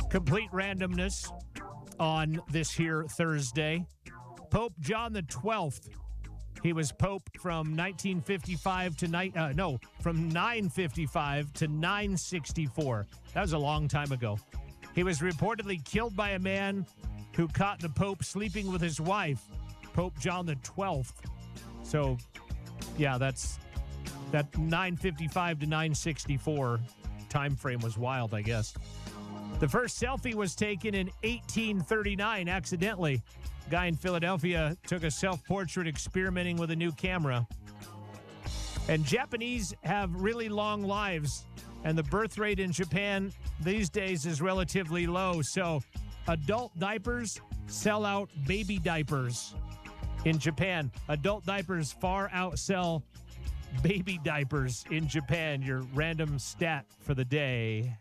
Complete randomness on this here Thursday. Pope John the 12th. He was Pope from 1955 to from 955 to 964. That was a long time ago. He was reportedly killed by a man who caught the Pope sleeping with his wife, Pope John the 12th. So, yeah, that 955 to 964 time frame was wild, I guess. The first selfie was taken in 1839 accidentally. A guy in Philadelphia took a self-portrait experimenting with a new camera. And Japanese have really long lives, and the birth rate in Japan these days is relatively low. So adult diapers sell out baby diapers in Japan. Adult diapers far outsell baby diapers in Japan. Your random stat for the day.